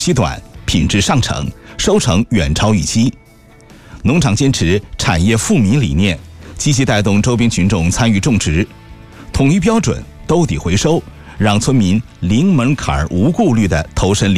期短，品质上乘，收成远超预期。农场坚持产业富民理念，积极带动周边群众参与种植，统一标准，兜底回收，让村民零门槛无顾虑地投身